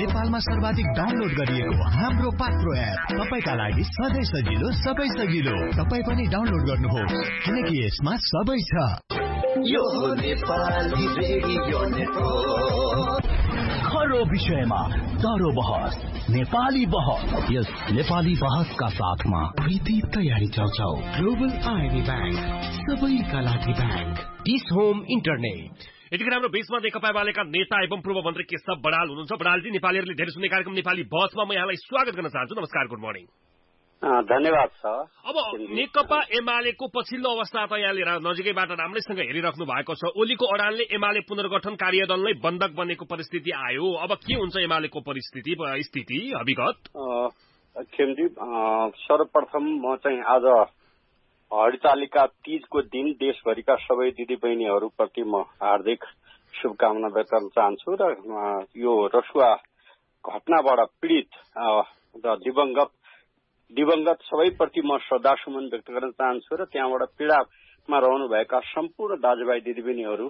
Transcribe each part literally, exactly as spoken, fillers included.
नेपालमा सर्वाधिक डाउनलोड गरिएको हाम्रो पात्रो एप तपाईका लागि सधैँ सजिलो सबै सजिलो। तपाईँ पनि डाउनलोड गर्नुहोस् किनकि यसमा सबै छ। यो नेपाली रेडियो नेटवर्क हर विषयमा दरो बहस नेपाली बहस। यस नेपाली बहसका साथमा प्रीति तयारी चौचौ ग्लोबल आइबी बैंक सबैका लागि बैंक डिस होम इन्टरनेट। यतिखेर हाम्रो बीचमा नेकपा एमालेका नेता एवं पूर्व मन्त्री केशव बडाल हुनुहुन्छ। बडालजी, नेपालीहरूले धेरै सुन्ने कार्यक्रम नेपाली बहसमा म यहाँलाई स्वागत गर्न चाहन्छु। नमस्कार, गुड मर्निङ। धन्यवाद छ। अब नेकपा एमालेको पछिल्लो अवस्था त यहाँले नजिकैबाट राम्रैसँग हेरिराख्नु भएको छ। ओलीको अडानले एमाले पुनर्गठन कार्यदललाई बन्धक बनेको परिस्थिति आयो। अब के हुन्छ एमालेको परिस्थिति स्थिति अभिगत? खेमजी, सर्वप्रथम म चाहिँ आज हरितालिका तीजको दिन देशभरिका सबै दिदीबहिनीहरूप्रति म हार्दिक शुभकामना व्यक्त गर्न चाहन्छु र यो रसुवा घटनाबाट पीडित र दिवंगत दिवंगत सबैप्रति म श्रद्धासुमन व्यक्त गर्न चाहन्छु र त्यहाँबाट पीडामा रहनुभएका सम्पूर्ण दाजुभाइ दिदीबहिनीहरू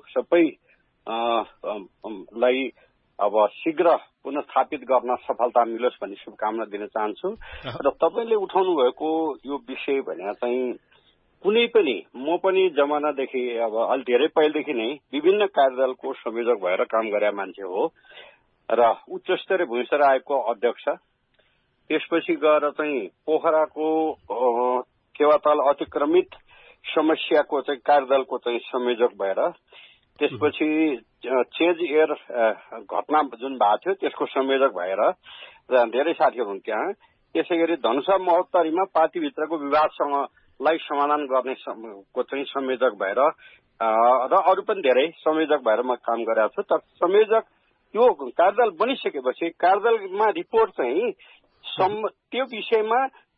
सबैलाई अब शीघ्र पुनस्थापित गर्न सफलता मिलोस् भन्ने शुभकामना दिन चाहन्छु। र तपाईँले उठाउनु भएको यो विषय भने चाहिँ कुनै पनि म पनि जमानादेखि अब अलि धेरै पहिलेदेखि नै विभिन्न कार्यदलको संयोजक भएर काम गरे मान्छे हो र उच्च स्तरीय भूमिस्तर आयोगको अध्यक्ष, त्यसपछि गएर चाहिँ पोखराको केवाताल अतिक्रमित समस्याको चाहिँ कार्यदलको चाहिँ संयोजक भएर, त्यसपछि चेन्ज एयर घटना जुन भएको थियो त्यसको संयोजक भएर धेरै साथीहरू हुन्थ्यो। त्यसै गरी धनुषा महोत्तरीमा पार्टीभित्रको विवादसँग लाई समाधान गर्ने को चाहिँ संयोजक भएर र अरू पनि धेरै संयोजक भएर म काम गरेको छु। तर संयोजक त्यो कार्यदल बनिसकेपछि कार्यदलमा रिपोर्ट चाहिँ त्यो विषयमा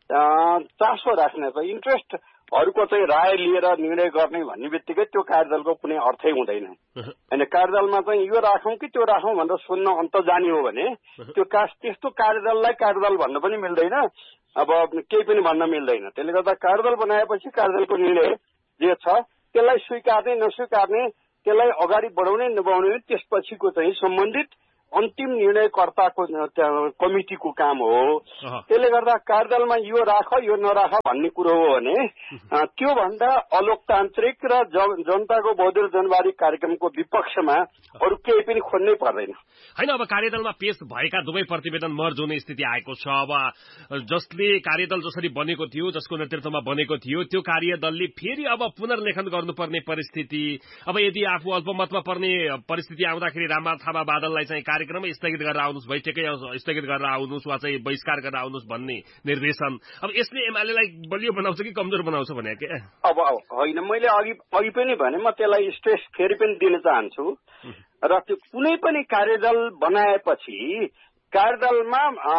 चासो राख्ने चाहिँ इन्ट्रेस्टहरूको चाहिँ राय लिएर निर्णय गर्ने भन्ने बित्तिकै त्यो कार्यदलको कुनै अर्थै हुँदैन। होइन, कार्यदलमा चाहिँ यो राखौँ कि त्यो राखौँ भनेर सुन्न अन्त जाने हो भने त्यो त्यस्तो कार्यदललाई कार्यदल भन्न पनि मिल्दैन, अब केही पनि भन्न मिल्दैन। त्यसले गर्दा कार्यदल बनाएपछि कार्यदलको निर्णय जे छ त्यसलाई स्वीकार्ने नस्वीकार्ने, त्यसलाई अगाडि बढाउने नबढाउने त्यसपछिको चाहिँ सम्बन्धित अन्तिम निर्णयकर्ताको कमिटीको काम हो। त्यसले गर्दा कार्यदलमा यो राख यो नराख भन्ने कुरो हो भने त्योभन्दा अलोकतान्त्रिक र जनताको बहुदलीय जनवादी कार्यक्रमको विपक्षमा अरू केही पनि खोज्नै पर्दैन। होइन, अब कार्यदलमा पेश भएका दुवै प्रतिवेदन मर्ज हुने स्थिति आएको छ। अब जसले कार्यदल जसरी बनेको थियो, जसको नेतृत्वमा बनेको थियो, त्यो कार्यदलले फेरि अब पुनर्लेखन गर्नुपर्ने परिस्थिति, अब यदि आफू अल्पमतमा पर्ने परिस्थिति आउँदाखेरि रामबहादुर थापा बादललाई चाहिँ कार्यक्रमै स्थगित गरेर आउनुहोस्, बैठकै स्थगित गरेर आउनुहोस् वा चाहिँ बहिष्कार गरेर आउनुहोस् भन्ने निर्देशन, अब यसले एमालेलाई बलियो बनाउँछ कि कमजोर बनाउँछ भने के? अब होइन, मैले अघि अघि पनि भने म त्यसलाई स्ट्रेस फेरि पनि दिन चाहन्छु र त्यो कुनै पनि कार्यदल बनाएपछि कार्यदलमा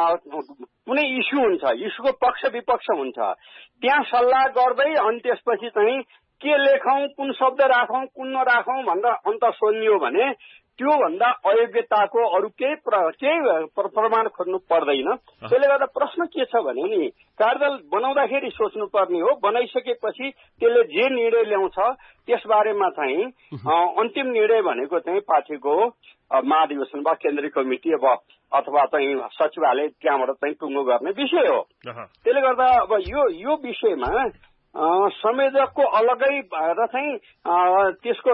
कुनै इस्यु हुन्छ, इस्युको पक्ष विपक्ष हुन्छ, त्यहाँ सल्लाह गर्दै अनि त्यसपछि चाहिँ के लेखौँ, कुन शब्द राखौँ, कुन नराखौँ भनेर अन्त सोध्ने हो भने त्योभन्दा अयोग्यताको अरू केही केही प्रमाण खोज्नु पर्दैन। त्यसले गर्दा प्रश्न के छ भने नि कार्यदल बनाउँदाखेरि सोच्नुपर्ने हो, बनाइसकेपछि त्यसले जे निर्णय ल्याउँछ त्यसबारेमा चाहिँ अन्तिम निर्णय भनेको चाहिँ पार्टीको महाधिवेशन वा केन्द्रीय कमिटी अब अथवा चाहिँ सचिवालय त्यहाँबाट चाहिँ टुङ्गो गर्ने विषय हो। त्यसले गर्दा अब यो यो विषयमा संयोजकको अलगै र चाहिँ त्यसको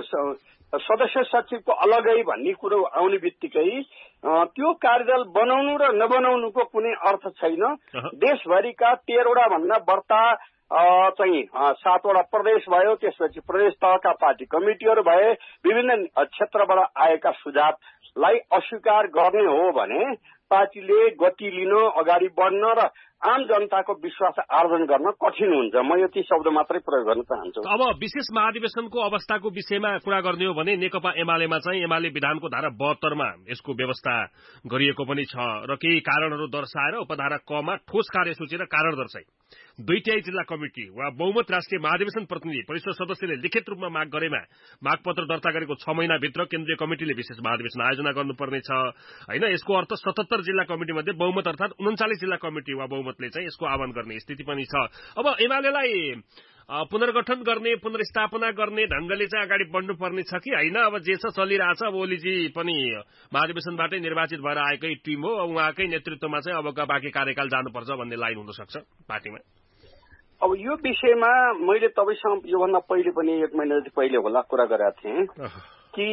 सदस्य सचिवको अलगै भन्ने कुरो आउने बित्तिकै त्यो कार्यदल बनाउनु र नबनाउनुको कुनै अर्थ छैन। देशभरिका तेह्रवटा भन्दा बढ्ता चाहिँ सातवटा प्रदेश भयो, त्यसपछि प्रदेश तहका पार्टी कमिटीहरू भए, विभिन्न क्षेत्रबाट आएका सुझावलाई अस्वीकार गर्ने हो भने पार्टीले गति लिन, अगाडि बढ्न र आम जनताको विश्वास आर्जन गर्न कठिन हुन्छ। म यति शब्द मात्रै प्रयोग गर्न चाहन्छु। अब विशेष महाधिवेशनको अवस्थाको विषयमा कुरा गर्ने हो भने नेकपा एमालेमा चाहिँ एमाले विधानको धारा बहत्तरमा यसको व्यवस्था गरिएको पनि छ र केही कारणहरू दर्शाएर उपधारा कमा ठोस कार्यसूची र कारण दर्शाई दुई तिहाई जिल्ला कमिटी वा बहुमत राष्ट्रिय महाधिवेशन प्रतिनिधि परिषद सदस्यले लिखित रूपमा माग गरेमा मागपत्र दर्ता गरेको छ महिनाभित्र केन्द्रीय कमिटिले विशेष महाधिवेशन आयोजना गर्नुपर्ने छ। होइन, यसको अर्थ सतहत्तर जिल्ला कमिटी मध्ये बहुमत अर्थात उन्चालिस जिल्ला कमिटी वा बहुमतले चाहिँ यसको आह्वान गर्ने स्थिति पनि छ। अब एमालेलाई पुनर्गठन गर्ने पुनर्स्थापना गर्ने ढंगले चाहिँ अगाडि बढ्नुपर्ने छ कि होइन? अब जे छ चलिरहेछ। अब ओलीजी पनि महाधिवेशनबाटै निर्वाचित भएर आएकै टिम हो, उहाँकै नेतृत्वमा चाहिँ अबका बाँकी कार्यकाल जानुपर्छ भन्ने लाइन हुन सक्छ पार्टीमा। अब यो विषयमा मैले तपाईसँग योभन्दा पहिले पनि एक महिना जति पहिले होला कुरा गरेका थिएँ कि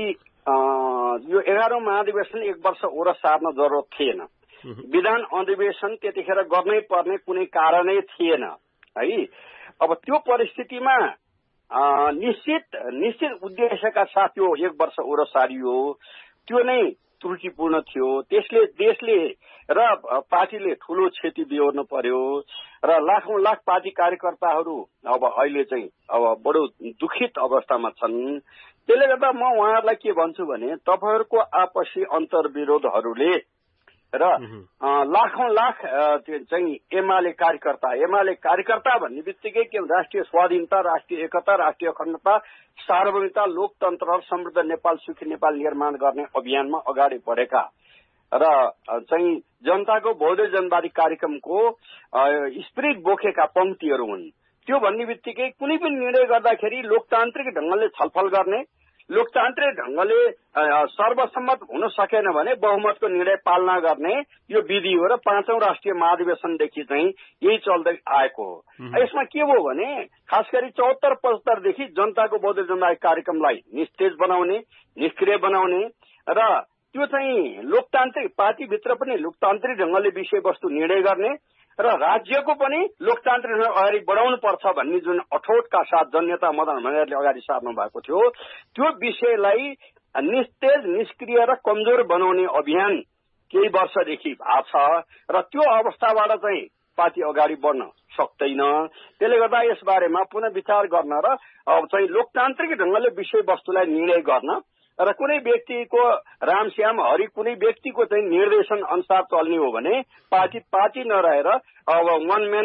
यो एघारौं महाधिवेशन एक वर्ष ओर सार्न जरुरत थिएन। विधान अधिवेशन त्यतिखेर गर्नै पर्ने कुनै कारणै थिएन है। अब त्यो परिस्थितिमा निश्चित निश्चित उद्देश्यका साथ यो एक वर्ष ओर सारियो, त्यो नै त्रुटिपूर्ण थियो। त्यसले देशले र पार्टीले ठूलो क्षति बिहोर्नु पर्यो र लाखौं लाख पार्टी कार्यकर्ताहरू अब अहिले चाहिँ अब बडो दुखित अवस्थामा छन्। त्यसले गर्दा म उहाँहरूलाई के भन्छु भने तपाईहरूको आपसी अन्तर्विरोधहरूले र लाखौं लाख चाहिँ एमाले कार्यकर्ता एमाले कार्यकर्ता भन्ने बित्तिकै के राष्ट्रिय स्वाधीनता, राष्ट्रिय एकता, राष्ट्रिय अखण्डता, सार्वभौमिकता, लोकतन्त्र र समृद्ध नेपाल, सुखी नेपाल निर्माण गर्ने अभियानमा अगाडि बढेका र चाहिँ जनताको बहुदय जनवादी कार्यक्रमको स्पिरिट बोकेका पंक्तिहरू हुन्। त्यो भन्ने बित्तिकै कुनै पनि निर्णय गर्दाखेरि लोकतान्त्रिक ढंगले छलफल गर्ने, लोकतान्त्रिक ढंगले सर्वसम्मत हुन सकेन भने बहुमतको निर्णय पालना गर्ने यो विधि हो र पाँचौं राष्ट्रिय महाधिवेशनदेखि चाहिँ यही चल्दै आएको हो। यसमा के भयो भने खास गरी चौहत्तर पचहत्तरदेखि जनताको बहुदय जनवादी कार्यक्रमलाई निस्तेज बनाउने, निष्क्रिय बनाउने र त्यो चाहिँ लोकतान्त्रिक पार्टीभित्र पनि लोकतान्त्रिक ढंगले विषयवस्तु निर्णय गर्ने र राज्यको पनि लोकतान्त्रिक ढंगले अगाडि बढाउनु पर्छ भन्ने जुन अठोटका साथ जननेता मदन भण्डारीले अगाडि सार्नु भएको थियो, त्यो विषयलाई निस्तेज, निष्क्रिय र कमजोर बनाउने अभियान केही वर्षदेखि भएको छ र त्यो अवस्थाबाट चाहिँ पार्टी अगाडि बढ्न सक्दैन। त्यसले गर्दा यस बारेमा पुनः विचार गर्न र अब चाहिँ लोकतान्त्रिक ढंगले विषयवस्तुलाई निर्णय गर्न र कुनै व्यक्तिको रामश्याम हरि कुनै व्यक्तिको चाहिँ निर्देशन अनुसार चल्ने हो भने पार्टी पार्टी नरहेर अब वान म्यान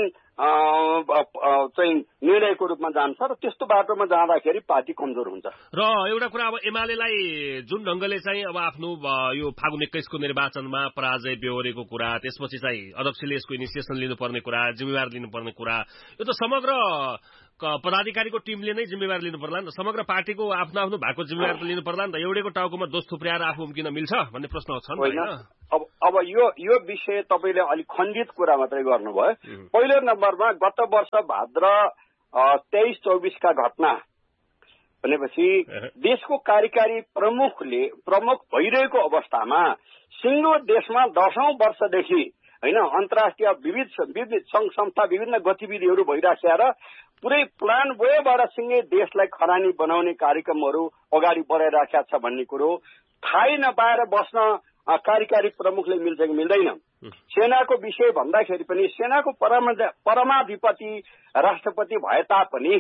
चाहिँ निर्णयको रूपमा जान्छ र त्यस्तो बाटोमा जाँदाखेरि पार्टी कमजोर हुन्छ। र एउटा कुरा अब एमालेलाई जुन ढंगले चाहिँ अब आफ्नो यो फागुन एक्काइसको निर्वाचनमा पराजय बेहोरेको कुरा, त्यसपछि चाहिँ अध्यक्षले यसको इनिसिएसन लिनुपर्ने कुरा, जिम्मेवार लिनुपर्ने कुरा, यो त समग्र पदाधिकारीको टिमले नै जिम्मेवार लिनु पर्ला नि त। समग्र पार्टीको आफ्नो आफ्नो भएको जिम्मेवार त लिनु पर्ला नि त। एउटैको टाउकोमा दोष थुप्र्याएर आफू उम्किन मिल्छ भन्ने प्रश्न छ नि त। अब अब यो यो विषय तपाईले अलिक खण्डित कुरा मात्रै गर्नुभयो। पहिलो नम्बरमा गत वर्ष भाद्र तेइस चौबिसका घटना भनेपछि देशको कार्यकारी प्रमुखले प्रमुख भइरहेको अवस्थामा सिङ्गो देशमा दशौं वर्षदेखि हैन अन्तर्राष्ट्रिय विविध विविध संघ संस्था विभिन्न गतिविधिहरू भइराखेर पुरै प्लान वेबाट सिंगै देशलाई खरानी बनाउने कार्यक्रमहरू अगाडि बढाइराखेका छ भन्ने कुरो थाहै नपाएर बस्न कार्यकारी प्रमुखले मिल्छ कि मिल्दैन। सेनाको विषय भन्दाखेरि पनि सेनाको परमाधिपति राष्ट्रपति भए तापनि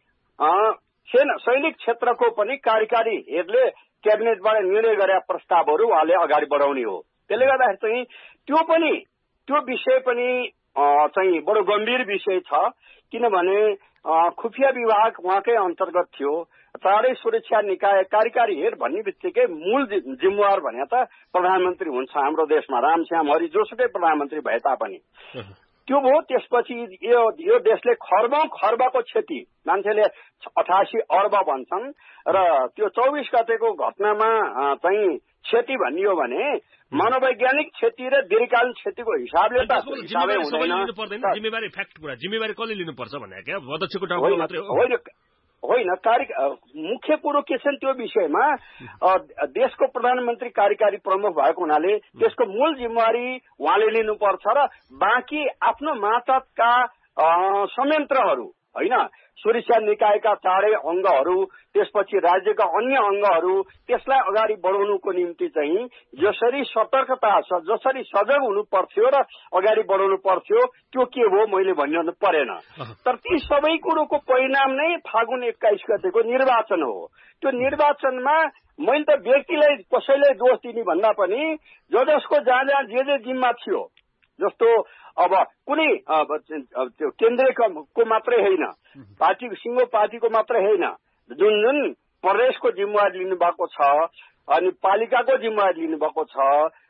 सेना सैनिक क्षेत्रको पनि कार्यकारीहरूले क्याबिनेटबाट निर्णय गरेका प्रस्तावहरू उहाँले अगाडि बढाउने हो। त्यसले गर्दाखेरि चाहिँ त्यो पनि त्यो विषय पनि चाहिँ बडो गम्भीर विषय छ, किनभने खुफिया विभाग उहाँकै अन्तर्गत थियो। चाँडै सुरक्षा निकाय कार्यकारी हेड भन्ने बित्तिकै मूल जिम्मेवार भने त प्रधानमन्त्री हुन्छ हाम्रो देशमा, रामश्याम हरि जोसुकै प्रधानमन्त्री भए तापनि। त्यो भयो। त्यसपछि यो यो देशले खर्बौं खर्बको क्षति, मान्छेले अठासी अर्ब भन्छन् र त्यो चौबिस गतेको घटनामा चाहिँ क्षति भनियो भने मनोवैज्ञानिक क्षति र दीर्घकालीन क्षतिको हिसाबले त हिसाबै हुँदैन। जिम्मेवारी फ्याक्ट कुरा जिम्मेवारी कसले लिनुपर्छ भने क्या अध्यक्षको टाउको मात्रै हो होइन होइन कार्य मुख्य कुरो के छ त्यो विषयमा देशको प्रधानमन्त्री कार्यकारी प्रमुख भएको हुनाले त्यसको मूल जिम्मेवारी उहाँले लिनुपर्छ र बाँकी आफ्नो मातहतका संयन्त्रहरू होइन सुरक्षा निकायका चारै अङ्गहरू त्यसपछि राज्यका अन्य अङ्गहरू त्यसलाई अगाडि बढाउनुको निम्ति चाहिँ जसरी सतर्कता जसरी सजग हुनु पर्थ्यो र अगाडि बढाउनु पर्थ्यो त्यो के हो मैले भन्नु परेन। तर ती सबै कुरोको परिणाम नै फागुन एक्काइस गतेको निर्वाचन हो। त्यो निर्वाचनमा मैले त व्यक्तिलाई कसैलाई दोष दिने भन्दा पनि ज जसको जहाँ जहाँ जे जे जिम्मा थियो, जस्तो अब कुनै त्यो केन्द्रीयको मात्रै होइन, पार्टी सिङ्गो पार्टीको मात्रै होइन, जुन जुन प्रदेशको जिम्मेवारी लिनुभएको छ अनि पालिकाको जिम्मेवारी लिनुभएको छ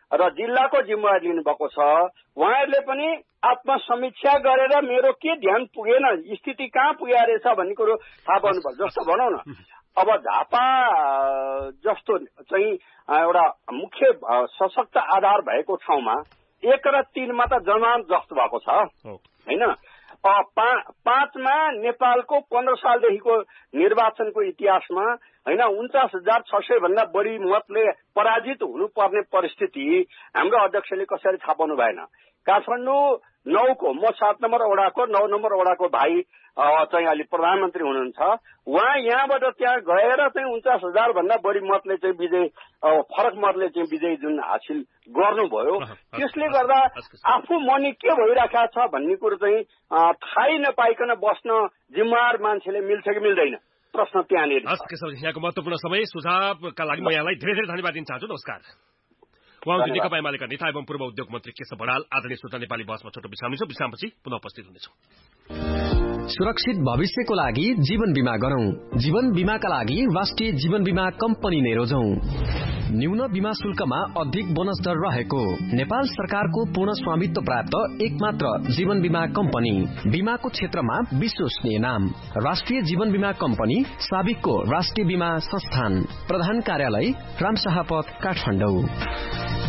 र जिल्लाको जिम्मेवारी लिनुभएको छ। उहाँहरूले पनि आत्मसमीक्षा गरेर मेरो के ध्यान पुगेन, स्थिति कहाँ पुगेको रहेछ भन्ने कुरो थाहा पाउनुभयो। जस्तो भनौँ न, अब झापा जस्तो चाहिँ एउटा मुख्य सशक्त आधार भएको ठाउँमा एक र तीनमा त जमानत जस्तो भएको छ होइन। पाँचमा नेपालको पन्ध्र सालदेखिको निर्वाचनको इतिहासमा होइन उन्चास हजार छ सय भन्दा बढी मतले पराजित हुनुपर्ने परिस्थिति हाम्रो अध्यक्षले कसरी थाहा पाउनु भएन। काठमाडौँ नौको म सात नम्बर वडाको नौ नम्बर वडाको भाइ चाहिँ अहिले प्रधानमन्त्री हुनुहुन्छ, उहाँ यहाँबाट त्यहाँ गएर चाहिँ उन्चास हजार भन्दा बढी मतले चाहिँ विजय फरक मतले चाहिँ विजय जुन हासिल गर्नुभयो, त्यसले गर्दा आफू मनी के भइरहेको छ भन्ने कुरो चाहिँ थाहै नपाइकन बस्न जिम्मेवार मान्छेले मिल्छ कि मिल्दैन, प्रश्न त्यहाँनिर। यहाँको महत्वपूर्ण समय सुझावका लागि म यहाँलाई धेरै धेरै धन्यवाद दिन चाहन्छु। नमस्कार। उहाँ नेकपा एमालेका नेता एवं पूर्व उद्योग मन्त्री केशव बडाल। आदरणीय श्रोता, नेपाली बहसमा छोटो विश्राम लिन्छौँ। विश्रामपछि पुनः उपस्थित हुनेछौँ। सुरक्षित भविष्यको लागि जीवन बीमा गरौं। जीवन बीमाका लागि राष्ट्रिय जीवन बीमा कम्पनी नै रोजौं। न्यून बीमा शुल्कमा अधिक बोनस दर रहेको नेपाल सरकारको पूर्ण स्वामित्व प्राप्त एकमात्र जीवन बीमा कम्पनी। बीमाको क्षेत्रमा विश्वसनीय नाम राष्ट्रिय जीवन बीमा कम्पनी, साबिकको राष्ट्रिय बीमा संस्थान। प्रधान कार्यालय रामशाह पथ, काठमाडौँ।